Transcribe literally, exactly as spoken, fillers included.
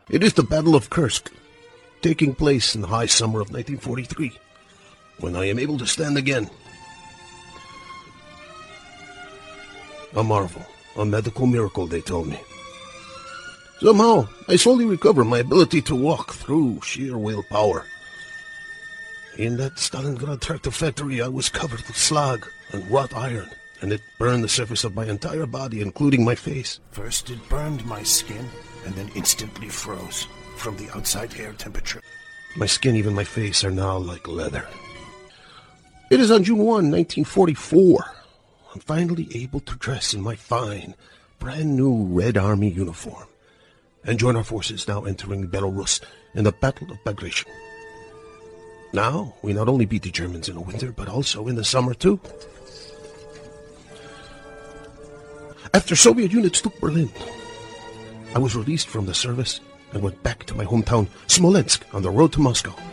It is the Battle of Kursk, taking place in the high summer of nineteen forty-three, when I am able to stand again. A marvel, a medical miracle, they told me. Somehow, I slowly recovered my ability to walk through sheer willpower. In that Stalingrad tractor factory, I was covered with slag and wrought iron, and it burned the surface of my entire body, including my face. First it burned my skin, and then instantly froze from the outside air temperature. My skin, even my face, are now like leather. It is on June first, nineteen forty-four. I'm finally able to dress in my fine, brand-new Red Army uniform and join our forces now entering Belarus in the Battle of Bagration. Now, we not only beat the Germans in the winter, but also in the summer, too. After Soviet units took Berlin, I was released from the service and went back to my hometown, Smolensk, on the road to Moscow.